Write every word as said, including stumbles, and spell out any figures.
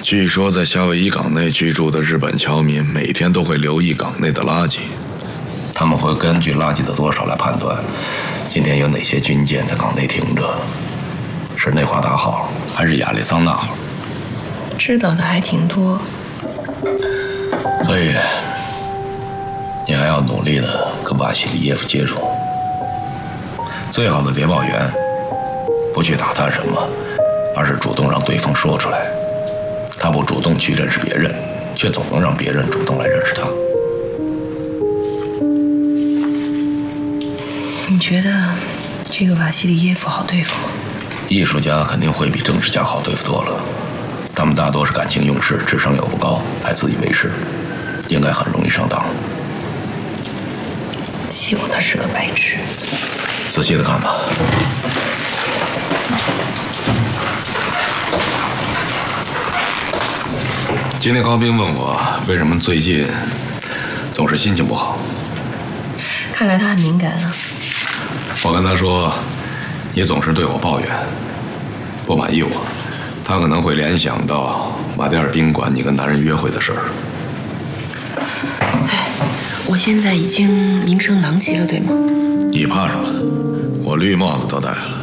据说在夏威夷港内居住的日本侨民每天都会留意港内的垃圾， 他们会根据垃圾的多少来判断今天有哪些军舰在港内停着，是内华达号还是亚利桑那号。 知道的还挺多， 所以你还要努力的跟瓦西里耶夫接触。最好的谍报员不去打探什么，而是主动让对方说出来。他不主动去认识别人，却总能让别人主动来认识他。 你觉得这个瓦西里耶夫好对付吗？ 艺术家肯定会比政治家好对付多了，他们大多是感情用事，智商又不高，还自以为是，应该很容易上当。 希望他是个白痴。 仔细的看吧。 今天高斌问我为什么最近总是心情不好， 看来他很敏感啊。 我跟他说，你总是对我抱怨，不满意我，他可能会联想到马迭尔宾馆你跟男人约会的事儿。 哎，我现在已经名声狼藉了，对吗？ 你怕什么？我绿帽子都戴了。